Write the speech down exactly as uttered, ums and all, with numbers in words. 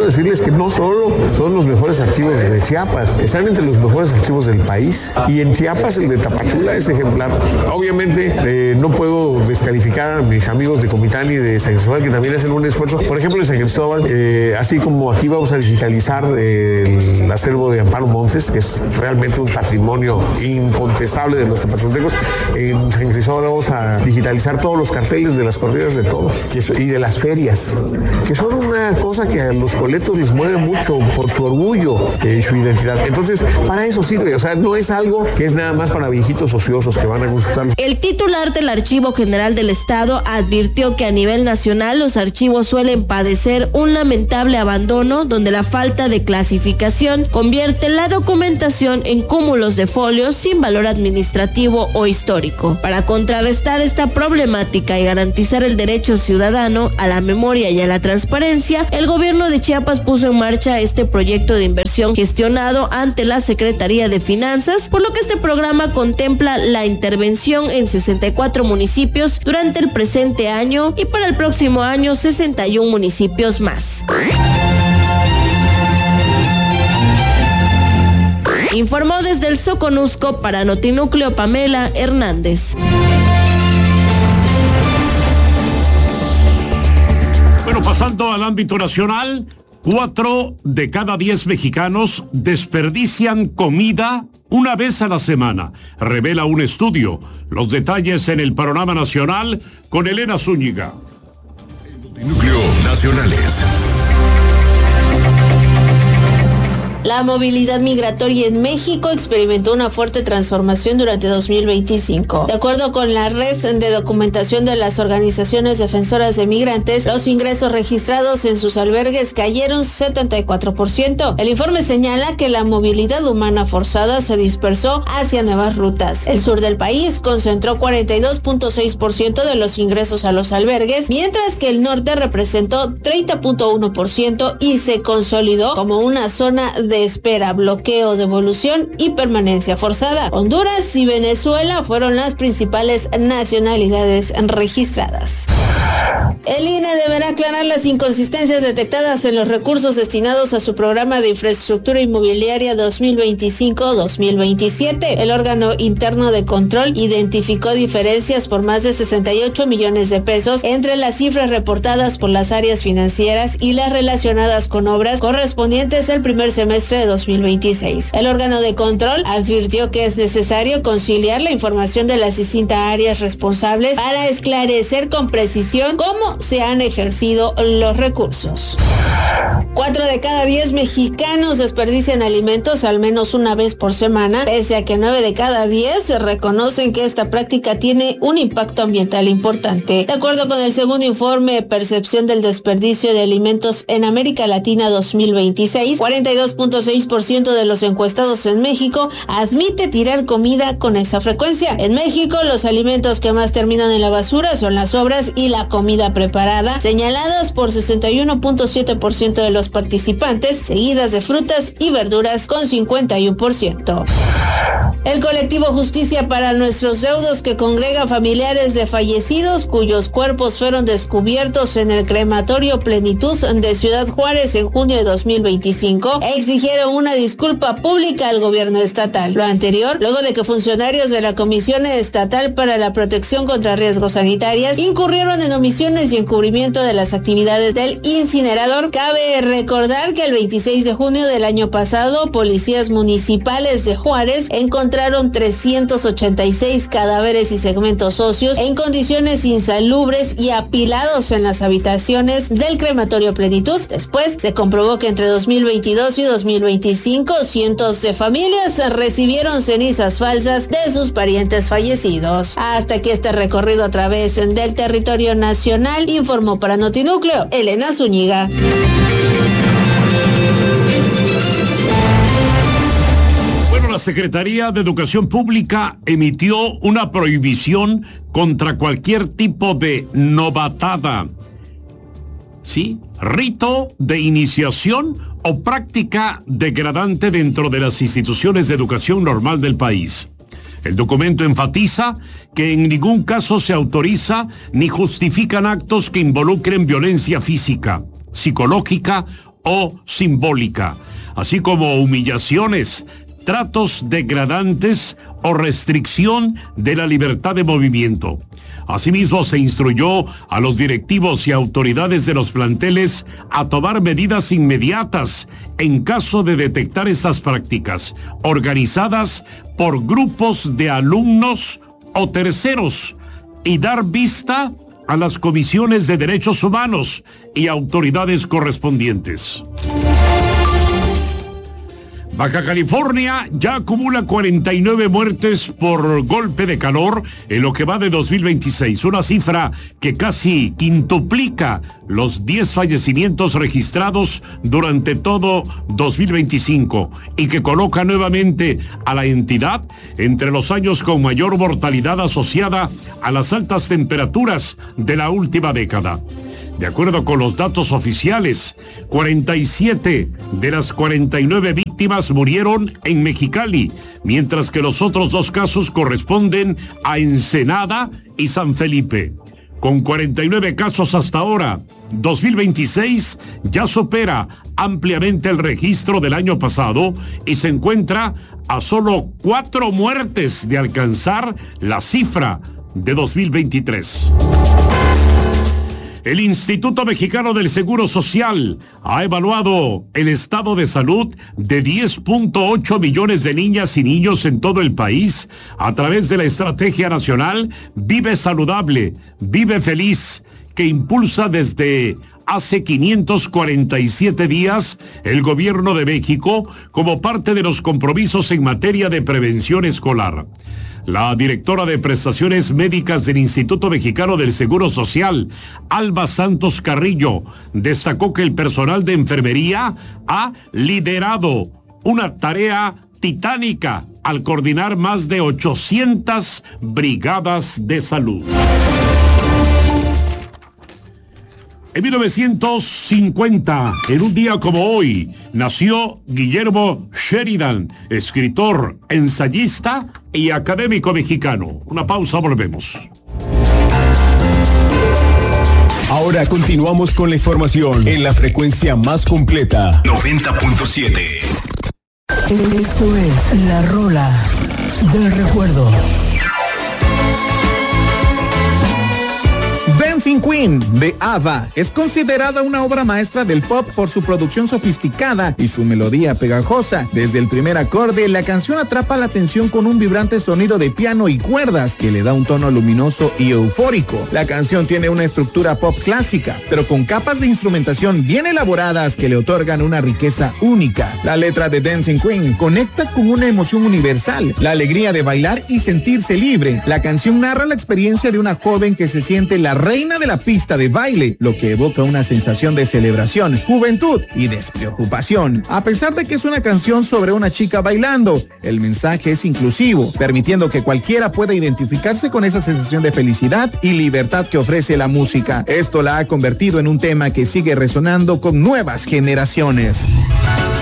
decirles que no solo son los mejores archivos de Chiapas, están entre los mejores archivos del país. Y en Chiapas el de Tapachula es ejemplar. Obviamente eh, no puedo descalificar a mis amigos de Comitán y de San Cristóbal, que también hacen un esfuerzo. Por ejemplo, en San Cristóbal, eh, así como aquí vamos a digitalizar eh, el acervo de Amparo Montes, que es realmente un patrimonio incontestable de los tapachultecos, en San Cristóbal vamos a digitalizar todos los carteles de las corridas de toros que, y de las ferias, que son una cosa que a los coletos les mueve mucho por su orgullo y eh, su identidad. Entonces, para eso sirve. O sea, no es algo que es nada más para viejitos ociosos que van a consultarlos. El titular del Archivo General del Estado advirtió que a nivel nacional los archivos suelen padecer un lamentable abandono, donde la falta de clasificación convierte la documentación en cúmulos de folios sin valor administrativo o histórico. Para contrarrestar esta problemática y garantizar el derecho ciudadano a la memoria y a la transparencia, el gobierno de Chiapas puso en marcha este proyecto de inversión gestionado ante la Secretaría de Finanzas, por lo que este programa contempla la intervención en sesenta y cuatro municipios durante el presente año y para el próximo año sesenta y un municipios más. Informó desde el Soconusco para Notinúcleo Pamela Hernández. Bueno, pasando al ámbito nacional, cuatro de cada diez mexicanos desperdician comida una vez a la semana, revela un estudio. Los detalles en el panorama nacional con Elena Zúñiga. Notinúcleo Nacionales. La movilidad migratoria en México experimentó una fuerte transformación durante dos mil veinticinco. De acuerdo con la red de documentación de las organizaciones defensoras de migrantes, los ingresos registrados en sus albergues cayeron setenta y cuatro por ciento. El informe señala que la movilidad humana forzada se dispersó hacia nuevas rutas. El sur del país concentró cuarenta y dos punto seis por ciento de los ingresos a los albergues, mientras que el norte representó treinta punto uno por ciento y se consolidó como una zona de espera, bloqueo, devolución y permanencia forzada. Honduras y Venezuela fueron las principales nacionalidades registradas. El I N E deberá aclarar las inconsistencias detectadas en los recursos destinados a su programa de infraestructura inmobiliaria dos mil veinticinco a dos mil veintisiete. El órgano interno de control identificó diferencias por más de sesenta y ocho millones de pesos entre las cifras reportadas por las áreas financieras y las relacionadas con obras correspondientes al primer semestre de dos mil veintiséis. El órgano de control advirtió que es necesario conciliar la información de las distintas áreas responsables para esclarecer con precisión cómo se han ejercido los recursos. Cuatro de cada diez mexicanos desperdician alimentos al menos una vez por semana, pese a que nueve de cada diez reconocen que esta práctica tiene un impacto ambiental importante. De acuerdo con el segundo informe Percepción del Desperdicio de Alimentos en América Latina dos mil veintiséis, cuarenta y dos punto seis por ciento de los encuestados en México admite tirar comida con esa frecuencia. En México, los alimentos que más terminan en la basura son las sobras y la comida preparada, señaladas por sesenta y uno punto siete por ciento de los participantes, seguidas de frutas y verduras con cincuenta y uno por ciento. El colectivo Justicia para Nuestros Deudos, que congrega familiares de fallecidos cuyos cuerpos fueron descubiertos en el crematorio Plenitud de Ciudad Juárez en junio de dos mil veinticinco, exigieron una disculpa pública al gobierno estatal. Lo anterior, luego de que funcionarios de la Comisión Estatal para la Protección contra Riesgos Sanitarios incurrieron en omisiones y encubrimiento de las actividades del incinerador. Cabe recordar que el veintiséis de junio del año pasado, policías municipales de Juárez encontraron trescientos ochenta y seis cadáveres y segmentos óseos en condiciones insalubres y apilados en las habitaciones del crematorio Plenitud. Después se comprobó que entre dos mil veintidós y dos mil veinticinco cientos de familias recibieron cenizas falsas de sus parientes fallecidos. Hasta que este recorrido a través del territorio nacional, informó para Notinúcleo Elena Zúñiga. La Secretaría de Educación Pública emitió una prohibición contra cualquier tipo de novatada, ¿sí? Rito de iniciación o práctica degradante dentro de las instituciones de educación normal del país. El documento enfatiza que en ningún caso se autoriza ni justifican actos que involucren violencia física, psicológica o simbólica, así como humillaciones, tratos degradantes o restricción de la libertad de movimiento. Asimismo, se instruyó a los directivos y autoridades de los planteles a tomar medidas inmediatas en caso de detectar estas prácticas, organizadas por grupos de alumnos o terceros, y dar vista a las comisiones de derechos humanos y autoridades correspondientes. Baja California ya acumula cuarenta y nueve muertes por golpe de calor en lo que va de dos mil veintiséis, una cifra que casi quintuplica los diez fallecimientos registrados durante todo dos mil veinticinco y que coloca nuevamente a la entidad entre los años con mayor mortalidad asociada a las altas temperaturas de la última década. De acuerdo con los datos oficiales, cuarenta y siete de las cuarenta y nueve víctimas murieron en Mexicali, mientras que los otros dos casos corresponden a Ensenada y San Felipe. Con cuarenta y nueve casos hasta ahora, dos mil veintiséis ya supera ampliamente el registro del año pasado y se encuentra a solo cuatro muertes de alcanzar la cifra de dos mil veintitrés. El Instituto Mexicano del Seguro Social ha evaluado el estado de salud de diez punto ocho millones de niñas y niños en todo el país a través de la Estrategia Nacional Vive Saludable, Vive Feliz, que impulsa desde hace quinientos cuarenta y siete días el Gobierno de México como parte de los compromisos en materia de prevención escolar. La directora de prestaciones médicas del Instituto Mexicano del Seguro Social, Alba Santos Carrillo, destacó que el personal de enfermería ha liderado una tarea titánica al coordinar más de ochocientas brigadas de salud. En mil novecientos cincuenta, en un día como hoy, nació Guillermo Sheridan, escritor, ensayista y académico mexicano. Una pausa, volvemos. Ahora continuamos con la información en la frecuencia más completa. noventa punto siete. Esto es La Rola del Recuerdo. Dancing Queen de ABBA es considerada una obra maestra del pop por su producción sofisticada y su melodía pegajosa. Desde el primer acorde, la canción atrapa la atención con un vibrante sonido de piano y cuerdas que le da un tono luminoso y eufórico. La canción tiene una estructura pop clásica, pero con capas de instrumentación bien elaboradas que le otorgan una riqueza única. La letra de Dancing Queen conecta con una emoción universal, la alegría de bailar y sentirse libre. La canción narra la experiencia de una joven que se siente la reina de la pista de baile, lo que evoca una sensación de celebración, juventud y despreocupación. A pesar de que es una canción sobre una chica bailando, el mensaje es inclusivo, permitiendo que cualquiera pueda identificarse con esa sensación de felicidad y libertad que ofrece la música. Esto la ha convertido en un tema que sigue resonando con nuevas generaciones.